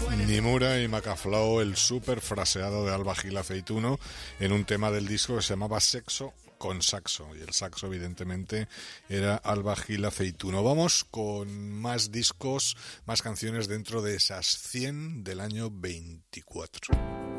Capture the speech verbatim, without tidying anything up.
Nimura y Macaflow, el súper fraseado de Alba Gil Aceituno en un tema del disco que se llamaba Sexo con Saxo, y el saxo evidentemente era Alba Gil Aceituno. Vamos con más discos, más canciones dentro de esas cien del año veinticuatro.